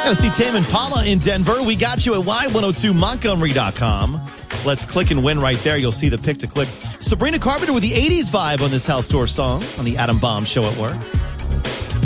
Gotta see Tame Impala in Denver. We got you at Y102Montgomery.com. Let's click and win right there. You'll see the pick to click. Sabrina Carpenter with the 80s vibe on this house tour song on the Adam Bomb Show at work.